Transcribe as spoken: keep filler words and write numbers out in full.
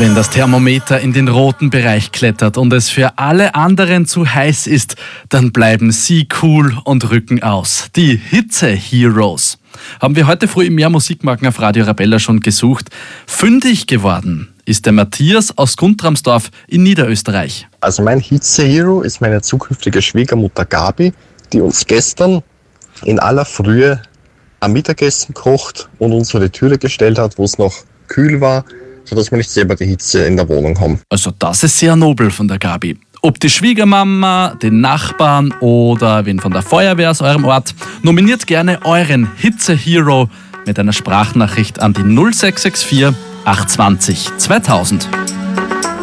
Wenn das Thermometer in den roten Bereich klettert und es für alle anderen zu heiß ist, dann bleiben sie cool und rücken aus. Die Hitze-Heroes. Haben wir heute früh im Mehr Musikmarken auf Radio Arabella schon gesucht. Fündig geworden ist der Matthias aus Guntramsdorf in Niederösterreich. Also mein Hitze-Hero ist meine zukünftige Schwiegermutter Gabi, die uns gestern in aller Frühe am Mittagessen gekocht und uns vor die Türe gestellt hat, wo es noch kühl war, sodass wir nicht selber die Hitze in der Wohnung haben. Also das ist sehr nobel von der Gabi. Ob die Schwiegermama, den Nachbarn oder wen von der Feuerwehr aus eurem Ort, nominiert gerne euren Hitze-Hero mit einer Sprachnachricht an die null sechs sechs vier acht zwei null zweitausend.